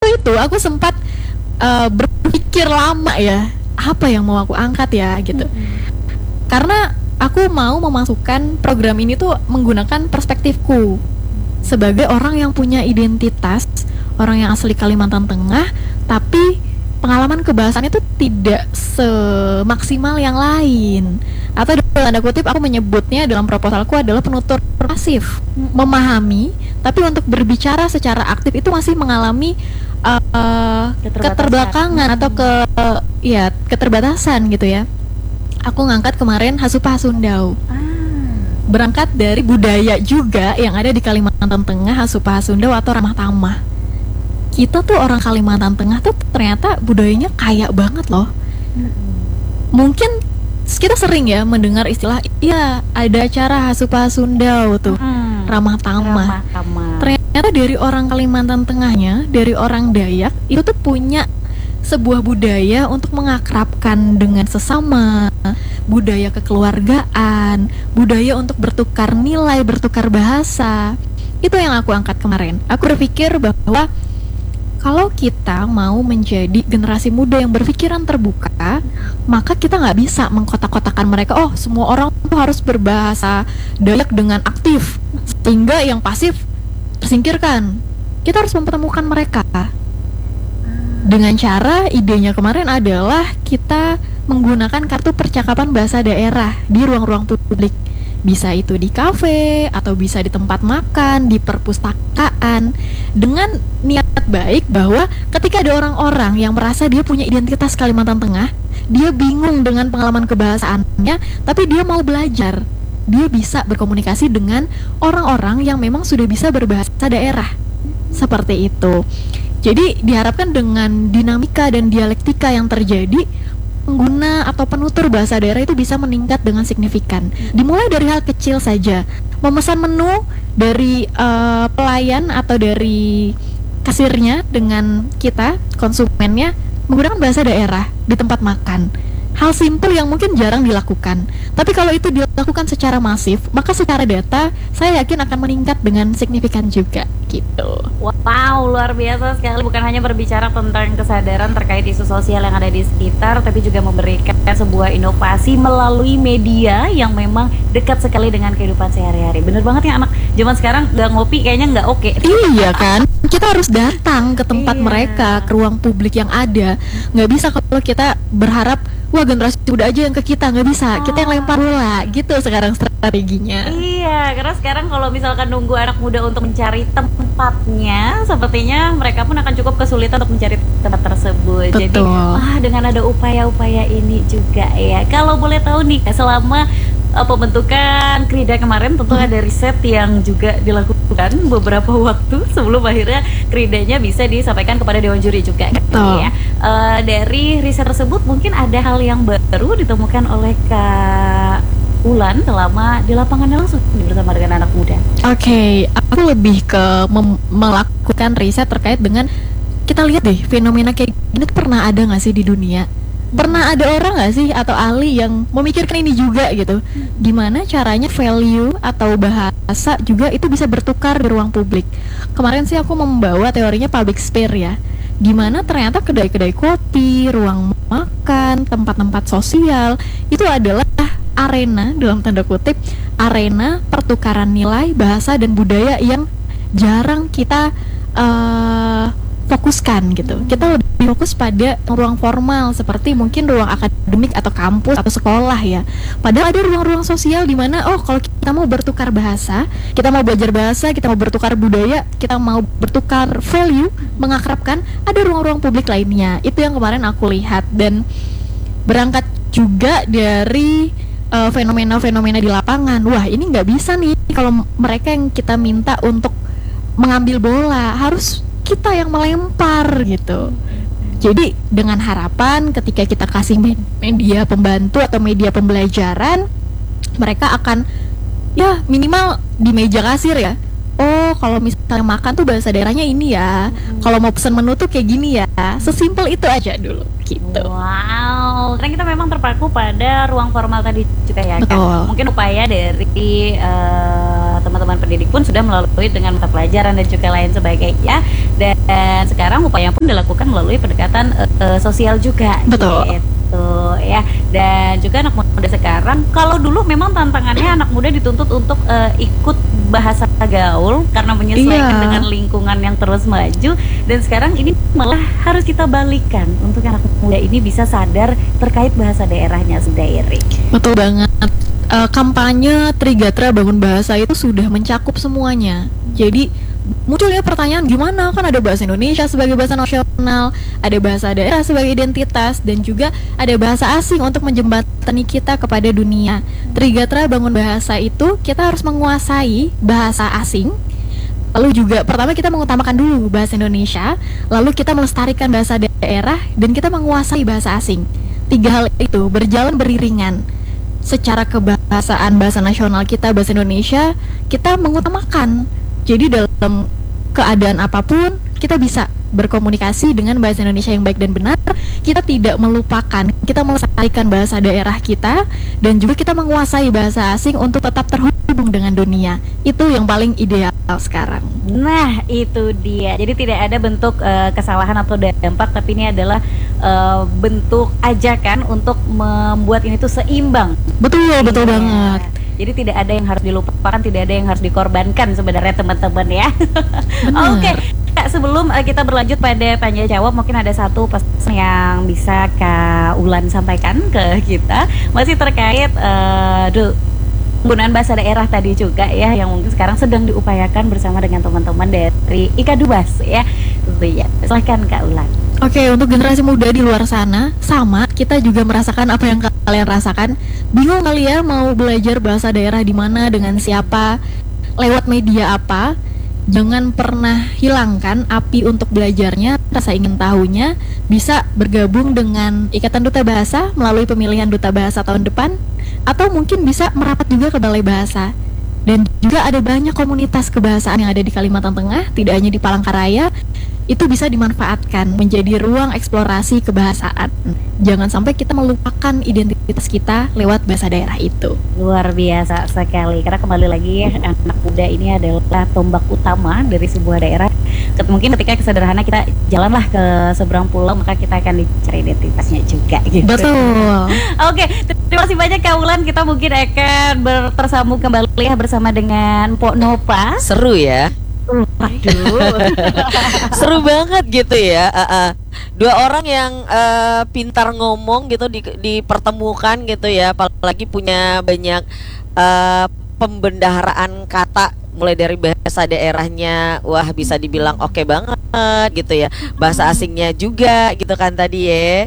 itu aku sempat berpikir lama ya, apa yang mau aku angkat ya gitu. Karena aku mau memasukkan program ini tuh menggunakan perspektifku sebagai orang yang punya identitas, orang yang asli Kalimantan Tengah, tapi pengalaman kebahasaan itu tidak semaksimal yang lain. Atau dalam tanda kutip aku menyebutnya dalam proposalku adalah penutur pasif, memahami, tapi untuk berbicara secara aktif itu masih mengalami keterbelakangan atau keterbatasan gitu ya. Aku ngangkat kemarin Hasupah Sundau. Berangkat dari budaya juga yang ada di Kalimantan Tengah, Hasupah Sundau atau ramah tamah. Kita tuh orang Kalimantan Tengah tuh ternyata budayanya kaya banget loh. Mungkin kita sering ya mendengar istilah, iya ada acara Hasupah Sundau tuh, ramah tamah. Ternyata dari orang Kalimantan Tengahnya, dari orang Dayak itu tuh punya sebuah budaya untuk mengakrabkan dengan sesama, budaya kekeluargaan, budaya untuk bertukar nilai, bertukar bahasa. Itu yang aku angkat kemarin. Aku berpikir bahwa kalau kita mau menjadi generasi muda yang berpikiran terbuka, maka kita nggak bisa mengkotak-kotakan mereka. Oh, semua orang tuh harus berbahasa Dayak dengan aktif, sehingga yang pasif tersingkirkan. Kita harus mempertemukan mereka. Dengan cara, idenya kemarin adalah kita menggunakan kartu percakapan bahasa daerah di ruang-ruang publik. Bisa itu di kafe, atau bisa di tempat makan, di perpustakaan. Dengan niat baik bahwa ketika ada orang-orang yang merasa dia punya identitas Kalimantan Tengah, dia bingung dengan pengalaman kebahasaannya, tapi dia mau belajar, dia bisa berkomunikasi dengan orang-orang yang memang sudah bisa berbahasa daerah. Seperti itu. Jadi diharapkan dengan dinamika dan dialektika yang terjadi, pengguna atau penutur bahasa daerah itu bisa meningkat dengan signifikan. Dimulai dari hal kecil saja, memesan menu dari pelayan atau dari kasirnya dengan kita, konsumennya, menggunakan bahasa daerah di tempat makan. Hal simpel yang mungkin jarang dilakukan. Tapi kalau itu dilakukan secara masif, maka secara data saya yakin akan meningkat dengan signifikan juga gitu. Wow, luar biasa sekali. Bukan hanya berbicara tentang kesadaran terkait isu sosial yang ada di sekitar, tapi juga memberikan sebuah inovasi melalui media yang memang dekat sekali dengan kehidupan sehari-hari. Bener banget ya, anak zaman sekarang nggak ngopi kayaknya nggak oke. Iya kan? Kita harus datang ke tempat mereka, ke ruang publik yang ada. Nggak bisa kalau kita berharap, wah generasi muda aja yang ke kita, nggak bisa. Kita yang lempar bola, gitu sekarang strateginya. Iya, karena sekarang kalau misalkan nunggu anak muda untuk mencari tempatnya, sepertinya mereka pun akan cukup kesulitan untuk mencari tempat tersebut. Betul. Jadi, dengan ada upaya-upaya ini juga ya. Kalau boleh tahu nih, selama pembentukan Krida kemarin tentu ada riset yang juga dilakukan beberapa waktu sebelum akhirnya Kridanya bisa disampaikan kepada Dewan Juri juga ya. Dari riset tersebut mungkin ada hal yang baru ditemukan oleh Kak Ulan selama di lapangannya langsung bersama dengan anak muda. Oke, aku lebih ke melakukan riset terkait dengan, kita lihat deh fenomena kayak gini tuh pernah ada nggak sih di dunia? Pernah ada orang nggak sih atau ahli yang memikirkan ini juga gitu? Gimana caranya value atau bahasa juga itu bisa bertukar di ruang publik? Kemarin sih aku membawa teorinya public sphere ya, gimana ternyata kedai-kedai kopi, ruang makan, tempat-tempat sosial itu adalah arena, dalam tanda kutip, arena pertukaran nilai, bahasa, dan budaya yang jarang kita fokuskan gitu. Kita lebih fokus pada ruang formal seperti mungkin ruang akademik atau kampus atau sekolah ya. Padahal ada ruang-ruang sosial di mana kalau kita mau bertukar bahasa, kita mau belajar bahasa, kita mau bertukar budaya, kita mau bertukar value, mengakrabkan, ada ruang-ruang publik lainnya. Itu yang kemarin aku lihat, dan berangkat juga dari fenomena-fenomena di lapangan. Wah, ini nggak bisa nih kalau mereka yang kita minta untuk mengambil bola, harus kita yang melempar gitu. Jadi dengan harapan ketika kita kasih media pembantu atau media pembelajaran, mereka akan ya minimal di meja kasir ya, oh kalau misalnya makan tuh bahasa daerahnya ini ya, kalau mau pesan menu tuh kayak gini ya. Sesimpel itu aja dulu gitu. Wow, karena kita memang terpaku pada ruang formal tadi juga ya. Betul. Kan? Mungkin upaya dari teman-teman pendidik pun sudah melalui dengan mata pelajaran dan juga lain sebagainya. Dan sekarang upaya pun dilakukan melalui pendekatan sosial juga. Betul. Gitu ya. Dan juga anak muda sekarang, kalau dulu memang tantangannya anak muda dituntut untuk ikut bahasa gaul karena menyesuaikan dengan lingkungan yang terus maju, dan sekarang ini malah harus kita balikan untuk anak muda ini bisa sadar terkait bahasa daerahnya sendiri. Betul banget. Kampanye Trigatra Bangun Bahasa itu sudah mencakup semuanya. Jadi munculnya pertanyaan, gimana kan ada bahasa Indonesia sebagai bahasa nasional, ada bahasa daerah sebagai identitas, dan juga ada bahasa asing untuk menjembatani kita kepada dunia. Trigatra Bangun Bahasa itu kita harus menguasai bahasa asing. Lalu juga pertama kita mengutamakan dulu bahasa Indonesia, lalu kita melestarikan bahasa daerah, dan kita menguasai bahasa asing. 3 hal itu berjalan beriringan. Secara kebahasaan bahasa nasional kita, bahasa Indonesia, kita mengutamakan. Jadi dalam keadaan apapun kita bisa berkomunikasi dengan bahasa Indonesia yang baik dan benar. Kita tidak melupakan, kita melestarikan bahasa daerah kita, dan juga kita menguasai bahasa asing untuk tetap terhubung dengan dunia. Itu yang paling ideal sekarang. Nah, itu dia. Jadi tidak ada bentuk kesalahan atau dampak, tapi ini adalah bentuk ajakan untuk membuat ini tuh seimbang. Betul banget. Jadi tidak ada yang harus dilupakan, tidak ada yang harus dikorbankan sebenarnya teman-teman ya. Oke, Kak, sebelum kita berlanjut pada tanya jawab, mungkin ada satu pesan yang bisa Kak Ulan sampaikan ke kita, masih terkait penggunaan bahasa daerah tadi juga ya, yang mungkin sekarang sedang diupayakan bersama dengan teman-teman dari IKA Dubas ya. Tentunya. Silahkan Kak Ulan. Oke, untuk generasi muda di luar sana, sama, kita juga merasakan apa yang kalian rasakan. Bingung kali ya mau belajar bahasa daerah di mana, dengan siapa, lewat media apa. Jangan pernah hilangkan api untuk belajarnya, rasa ingin tahunya. Bisa bergabung dengan Ikatan Duta Bahasa melalui pemilihan Duta Bahasa tahun depan, atau mungkin bisa merapat juga ke Balai Bahasa. Dan juga ada banyak komunitas kebahasaan yang ada di Kalimantan Tengah, tidak hanya di Palangkaraya. Itu bisa dimanfaatkan menjadi ruang eksplorasi kebahasaan. Jangan sampai kita melupakan identitas kita lewat bahasa daerah itu. Luar biasa sekali, karena kembali lagi anak muda ini adalah tombak utama dari sebuah daerah. Mungkin ketika kesederhana kita jalanlah ke seberang pulau, maka kita akan dicari identitasnya juga gitu. Betul. Oke, terima kasih banyak Kak Ulan. Kita mungkin akan tersambung kembali ya bersama dengan Mpok Nova. Seru ya. Waduh. Seru banget gitu ya. Dua orang yang pintar ngomong gitu dipertemukan gitu ya, apalagi punya banyak pembendaharaan kata, mulai dari bahasa daerahnya, wah bisa dibilang oke banget gitu ya. Bahasa asingnya juga gitu kan tadi ya.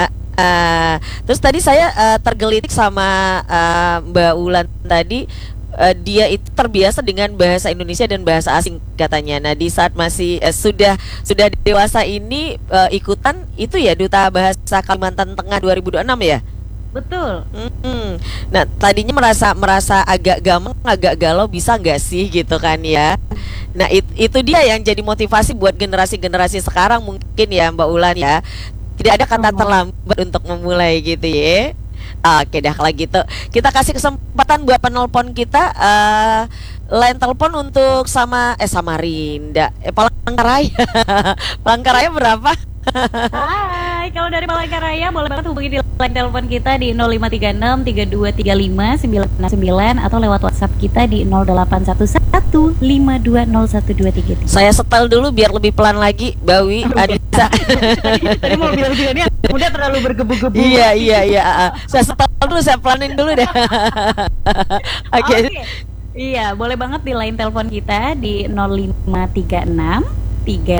Terus tadi saya tergelitik sama Mbak Ulan tadi. Dia itu terbiasa dengan bahasa Indonesia dan bahasa asing katanya. Nah, di saat masih sudah dewasa ini ikutan itu ya Duta Bahasa Kalimantan Tengah 2026 ya. Betul. Nah, tadinya merasa agak gamang, agak galau, bisa nggak sih gitu kan ya. Nah, itu dia yang jadi motivasi buat generasi-generasi sekarang mungkin ya Mbak Ulan ya. Tidak ada kata terlambat untuk memulai gitu ya. Oke dah, kalau gitu kita kasih kesempatan buat penelpon kita, line telepon untuk Samarinda, Palangkaraya. Palangkaraya berapa? Hai, kalau dari Palangkaraya boleh banget hubungi di line telepon kita di 0536 3235 969 atau lewat WhatsApp kita di 0811 5201233. Saya setel dulu biar lebih pelan lagi, Bawi, Anissa. Tadi mau bilang juga nih udah terlalu bergebu-gebu. Iya. Saya setel dulu, saya pelanin dulu deh. Oke. Iya, boleh banget di line telepon kita di 0536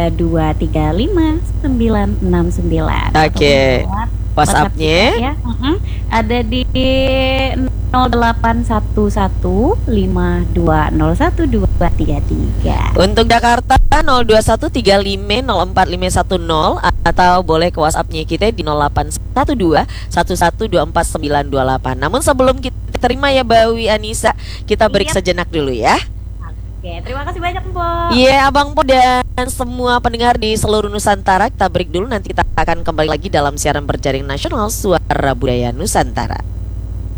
3235 969. Oke. WhatsApp-nya ya. Ada di 0811 5201233. Untuk Jakarta 0213504510 atau boleh ke WhatsApp-nya kita di 0812 11249928. Namun sebelum kita terima ya Bawi Anissa, kita break sejenak dulu ya. Oke, terima kasih banyak Mpok. Iya, Abang Po dan semua pendengar di seluruh Nusantara, kita break dulu, nanti kita akan kembali lagi dalam siaran berjaring nasional Suara Budaya Nusantara.